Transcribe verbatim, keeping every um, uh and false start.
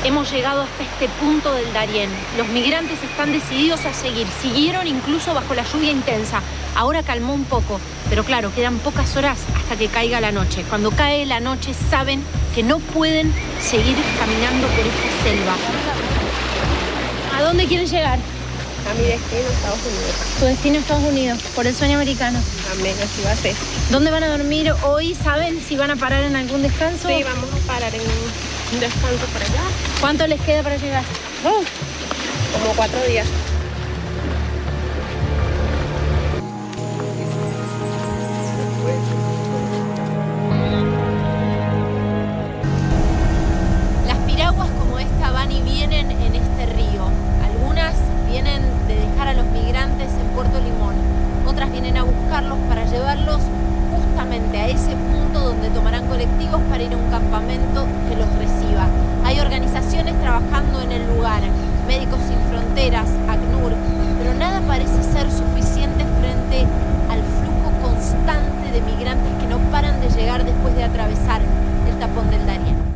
Hemos llegado hasta este punto del Darién. Los migrantes están decididos a seguir. Siguieron incluso bajo la lluvia intensa. Ahora calmó un poco, pero claro, quedan pocas horas hasta que caiga la noche. Cuando cae la noche saben que no pueden seguir caminando por esta selva. ¿A dónde quieren llegar? A mi destino, Estados Unidos. Tu destino, Estados Unidos, por el sueño americano. Amén, así va a ser. ¿Dónde van a dormir hoy? ¿Saben si van a parar en algún descanso? Sí, vamos a parar en un descanso por allá. ¿Cuánto les queda para llegar? Oh, como cuatro días. Las piraguas como esta van y vienen en este río. Algunas vienen de dejar a los migrantes en Puerto Limón. Otras vienen a buscarlos para llevarlos justamente a ese punto donde tomarán colectivos para ir a un campamento que los reciba. Hay organizaciones trabajando en el lugar, Médicos Sin Fronteras, ACNUR, pero nada parece ser suficiente frente al flujo constante de migrantes que no paran de llegar después de atravesar el tapón del Darién.